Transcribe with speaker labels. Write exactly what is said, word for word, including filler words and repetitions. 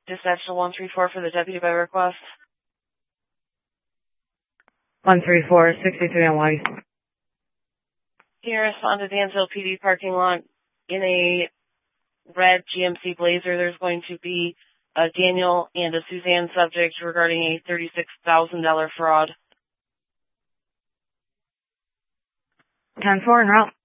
Speaker 1: Dispatch to one three four for the deputy by request.
Speaker 2: one three four, sixty-three on White.
Speaker 1: Can you respond to Dansville P D parking lot in a red G M C Blazer? There's going to be a Daniel and a Suzanne subject regarding a thirty-six thousand dollars fraud.
Speaker 2: ten four en route.